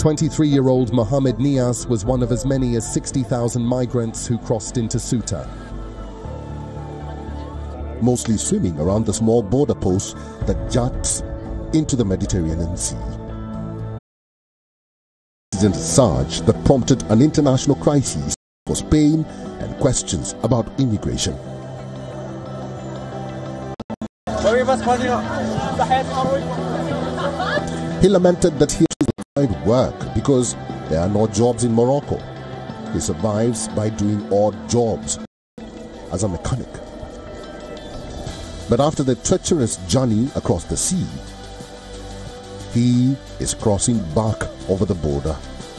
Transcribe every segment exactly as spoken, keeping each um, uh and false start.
twenty-three-year-old Mohamed Nias was one of as many as sixty thousand migrants who crossed into Ceuta, mostly swimming around the small border post that juts into the Mediterranean Sea. Incident surge that prompted an international crisis for Spain and questions about immigration. He lamented that he is denied work because there are no jobs in Morocco. He survives by doing odd jobs as a mechanic. But after the treacherous journey across the sea, he is crossing back over the border.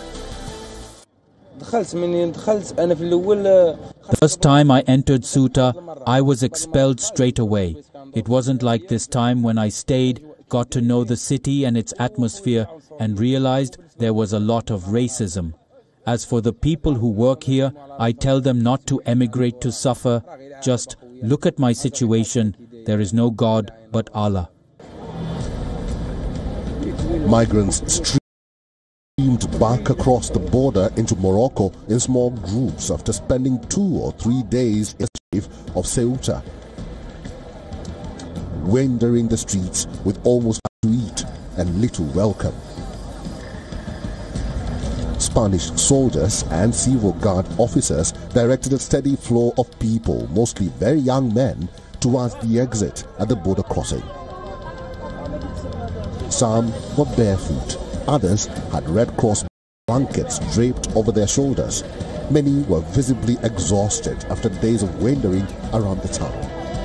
The first time I entered Ceuta, I was expelled straight away. It wasn't like this time when I stayed, got to know the city and its atmosphere, and realized there was a lot of racism. As for the people who work here, I tell them not to emigrate to suffer. Just look at my situation. There is no God but Allah. Migrants streamed back across the border into Morocco in small groups after spending two or three days in the of Ceuta, wandering the streets with almost nothing to eat and little welcome. Spanish soldiers and civil guard officers directed a steady flow of people, mostly very young men, towards the exit at the border crossing. Some were barefoot, others had Red Cross blankets draped over their shoulders. Many were visibly exhausted after days of wandering around the town.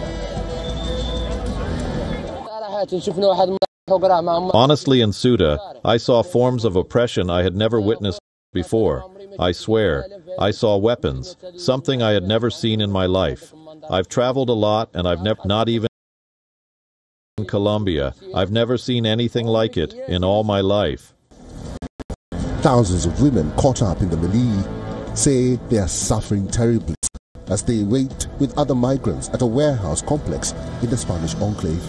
Honestly, in Ceuta, I saw forms of oppression I had never witnessed before. I swear, I saw weapons, something I had never seen in my life. I've traveled a lot, and I've never, not even in Colombia, I've never seen anything like it in all my life. Thousands of women caught up in the melee say they are suffering terribly as they wait with other migrants at a warehouse complex in the Spanish enclave.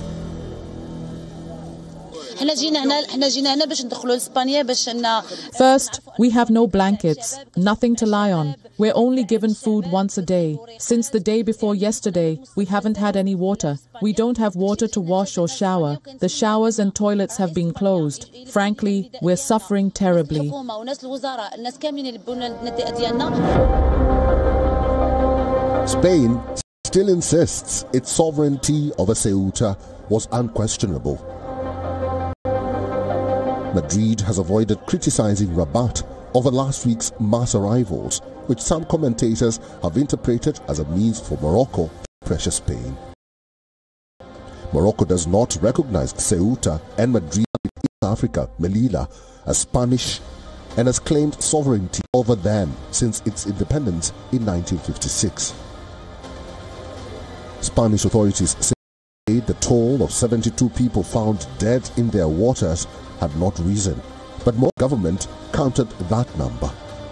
First, we have no blankets, nothing to lie on. We're only given food once a day. Since the day before yesterday, we haven't had any water. We don't have water to wash or shower. The showers and toilets have been closed. Frankly, we're suffering terribly. Spain still insists its sovereignty over Ceuta was unquestionable. Madrid has avoided criticizing Rabat over last week's mass arrivals, which some commentators have interpreted as a means for Morocco to pressure Spain. Morocco does not recognize Ceuta and Madrid in East Africa, Melilla, as Spanish and has claimed sovereignty over them since its independence in nineteen fifty-six. Spanish authorities say the toll of seventy-two people found dead in their waters had not risen, but more government counted that number.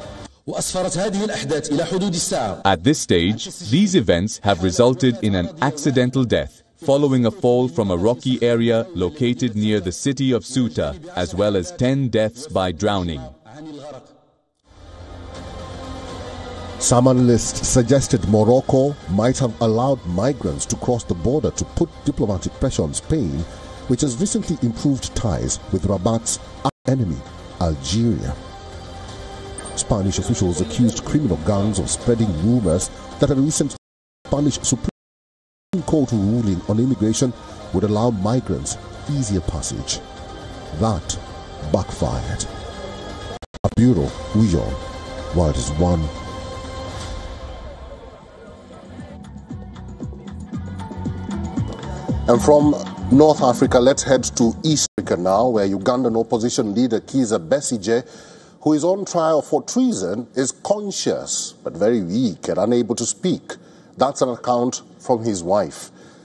At this stage, these events have resulted in an accidental death following a fall from a rocky area located near the city of Ceuta, as well as ten deaths by drowning. Some analysts suggested Morocco might have allowed migrants to cross the border to put diplomatic pressure on Spain, which has recently improved ties with Rabat's enemy, Algeria. Spanish officials accused criminal gangs of spreading rumors that a recent Spanish Supreme Court ruling on immigration would allow migrants easier passage. That backfired. A bureau, Uyon, while it is one. And from North Africa, let's head to East Africa now, where Ugandan opposition leader Kizza Besigye, who is on trial for treason, is conscious but very weak and unable to speak. That's an account from his wife.